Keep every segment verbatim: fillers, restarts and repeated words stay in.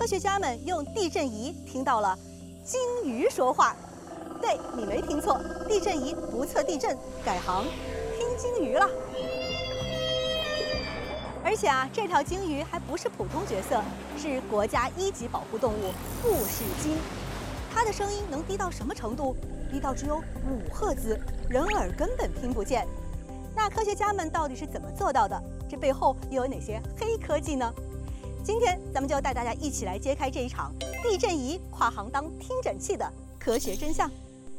科学家们用地震仪听到了鲸鱼说话。对，你没听错，地震仪不测地震，改行听鲸鱼了。而且啊，这条鲸鱼还不是普通角色，是国家一级保护动物布氏鲸。它的声音能低到什么程度？低到只有五赫兹，人耳根本听不见。那科学家们到底是怎么做到的？这背后又有哪些黑科技呢？今天咱们就带大家一起来揭开这一场地震仪跨行当听诊器的科学真相。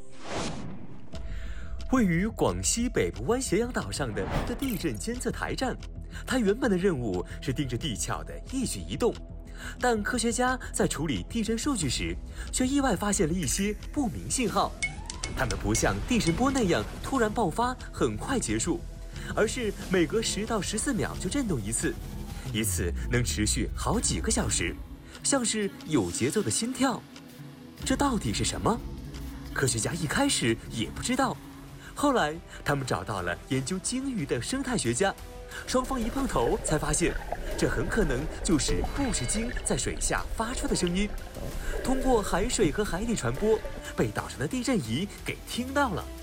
位于广西北部湾斜阳岛上的一个地震监测台站，它原本的任务是盯着地壳的一举一动，但科学家在处理地震数据时，却意外发现了一些不明信号。它们不像地震波那样突然爆发，很快结束，而是每隔十到十四秒就震动一次，一次能持续好几个小时，像是有节奏的心跳。这到底是什么？科学家一开始也不知道。后来，他们找到了研究鲸鱼的生态学家，双方一碰头，才发现，这很可能就是布氏鲸在水下发出的声音，通过海水和海底传播，被岛上的地震仪给听到了。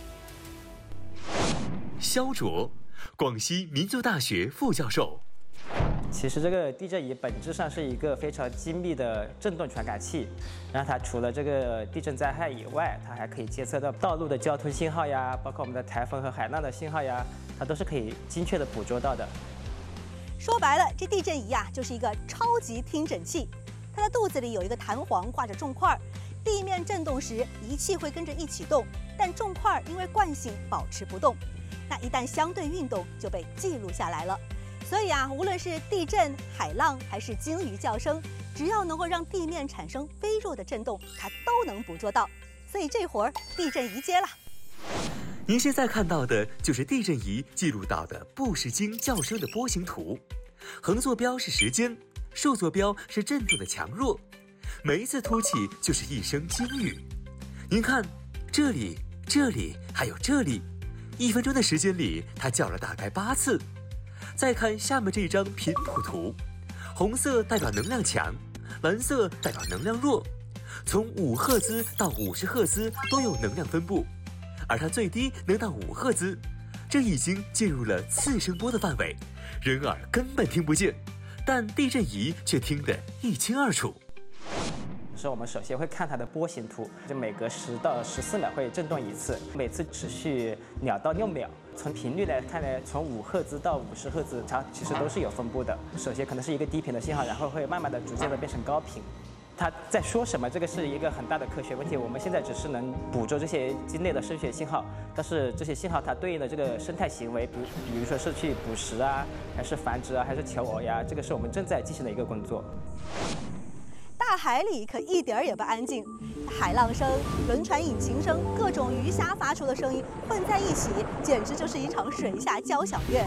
肖卓，广西民族大学副教授。 其实这个地震仪本质上是一个非常精密的震动传感器，然后它除了这个地震灾害以外，它还可以监测到道路的交通信号呀，包括我们的台风和海浪的信号呀，它都是可以精确的捕捉到的。 说白了，这地震仪啊就是一个超级听诊器，它的肚子里有一个弹簧挂着重块，地面震动时仪器会跟着一起动，但重块因为惯性保持不动，那一旦相对运动就被记录下来了。所以啊，无论是地震、海浪还是鲸鱼叫声，只要能够让地面产生微弱的震动，它都能捕捉到。所以这活儿地震仪接了。 您现在看到的就是地震仪记录到的布氏鲸叫声的波形图，横坐标是时间，竖坐标是震动的强弱，每一次突起就是一声鲸语。您看，这里、这里还有这里，一分钟的时间里，它叫了大概八次。再看下面这张频谱图，红色代表能量强，蓝色代表能量弱，从五赫兹到五十赫兹都有能量分布，而它最低能到五赫兹，这已经进入了次声波的范围，人耳根本听不见，但地震仪却听得一清二楚。 是我们首先会看它的波形图，就每隔十到十四秒会震动一次，每次持续两到六秒。从频率来看呢，从五赫兹到五十赫兹，它其实都是有分布的。首先可能是一个低频的信号，然后会慢慢的、逐渐的变成高频。它在说什么？这个是一个很大的科学问题。我们现在只是能捕捉这些鲸类的声学信号，但是这些信号它对应的这个生态行为，比如比如说是去捕食啊，还是繁殖啊，还是求偶呀，这个是我们正在进行的一个工作。 大海里可一点儿也不安静，海浪声、轮船引擎声、各种鱼虾发出的声音混在一起，简直就是一场水下交响乐。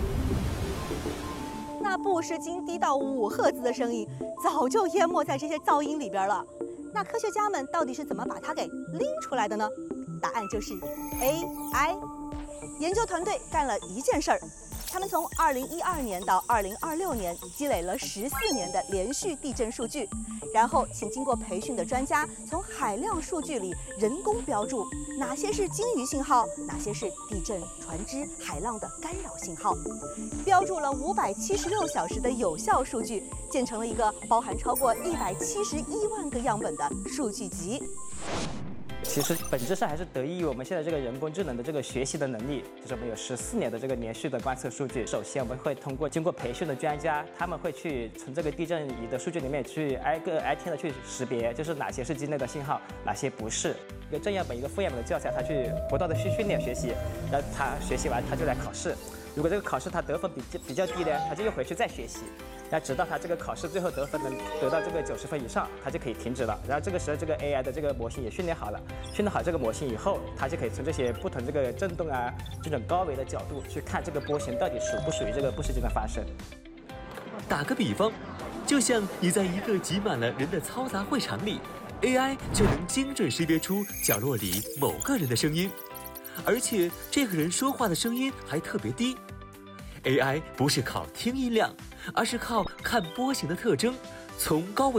那布氏鲸低到五赫兹的声音，早就淹没在这些噪音里边了。那科学家们到底是怎么把它给拎出来的呢？答案就是 A I。研究团队干了一件事儿。他们从二零一二年到二零二六年积累了十四年的连续地震数据，然后请经过培训的专家从海量数据里人工标注哪些是鲸鱼信号，哪些是地震、船只、海浪的干扰信号，标注了五百七十六小时的有效数据，建成了一个包含超过一百七十一万个样本的数据集。 其实本质上还是得益于我们现在这个人工智能的这个学习的能力，就是我们有十四年的这个连续的观测数据。首先我们会通过经过培训的专家，他们会去从这个地震仪的数据里面去挨个挨天的去识别，就是哪些是鲸类的信号，哪些不是。一个正样本一个负样本的教材，他去不断的去训练学习，然后他学习完他就来考试。如果这个考试他得分比比较低呢，他就又回去再学习，然后直到他这个考试最后得分能得到这个九十分以上，他就可以停止了。然后这个时候这个 A I 的这个模型也训练好了，训练好这个模型以后，它就可以从这些不同这个震动啊这种高维的角度去看这个波形到底属不属于这个布氏鲸的发生。 打个比方，就像你在一个挤满了人的嘈杂会场里， A I 就能精准识别出角落里某个人的声音。而且这个人说话的声音还特别低。A I 不是靠听音量，而是靠看波形的特征，从高维